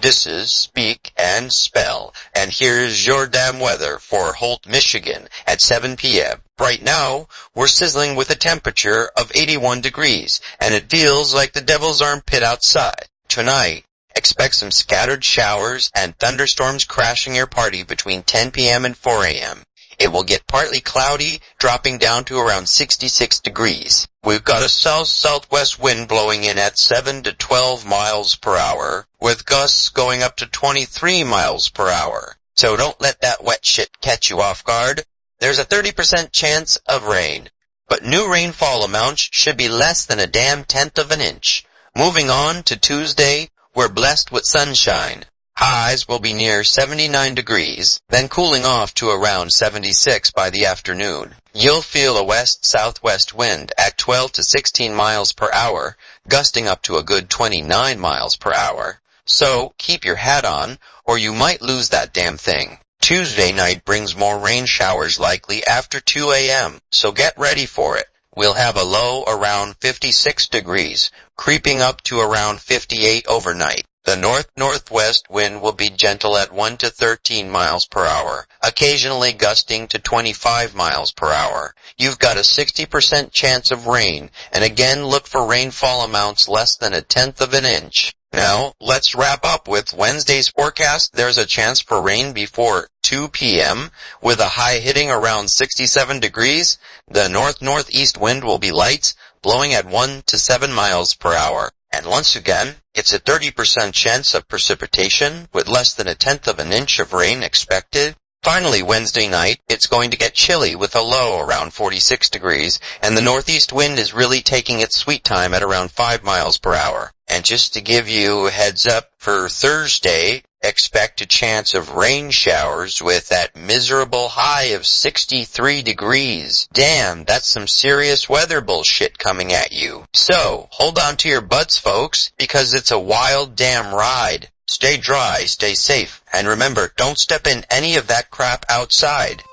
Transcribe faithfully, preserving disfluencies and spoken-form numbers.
This is Speak and Spell, and here's your damn weather for Holt, Michigan at seven p m Right now, we're sizzling with a temperature of eighty-one degrees, and it feels like the devil's armpit outside. Tonight, expect some scattered showers and thunderstorms crashing your party between ten p m and four a m It will get partly cloudy, dropping down to around sixty-six degrees. We've got a south-southwest wind blowing in at seven to twelve miles per hour, with gusts going up to twenty-three miles per hour. So don't let that wet shit catch you off guard. There's a thirty percent chance of rain, but new rainfall amounts should be less than a damn tenth of an inch. Moving on to Tuesday, we're blessed with sunshine. Highs will be near seventy-nine degrees, then cooling off to around seventy-six by the afternoon. You'll feel a west-southwest wind at twelve to sixteen miles per hour, gusting up to a good twenty-nine miles per hour. So keep your hat on, or you might lose that damn thing. Tuesday night brings more rain showers likely after two a m, so get ready for it. We'll have a low around fifty-six degrees, creeping up to around fifty-eight overnight. The north-northwest wind will be gentle at one to thirteen miles per hour, occasionally gusting to twenty-five miles per hour. You've got a sixty percent chance of rain, and again look for rainfall amounts less than a tenth of an inch. Now, let's wrap up with Wednesday's forecast. There's a chance for rain before two p m, with a high hitting around sixty-seven degrees. The north-northeast wind will be light, blowing at one to seven miles per hour. And once again, it's a thirty percent chance of precipitation, with less than a tenth of an inch of rain expected. Finally, Wednesday night, it's going to get chilly with a low around forty-six degrees, and the northeast wind is really taking its sweet time at around five miles per hour. And just to give you a heads up, for Thursday, expect a chance of rain showers with that miserable high of sixty-three degrees. Damn, that's some serious weather bullshit coming at you. So, hold on to your butts, folks, because it's a wild damn ride. Stay dry, stay safe, and remember, don't step in any of that crap outside.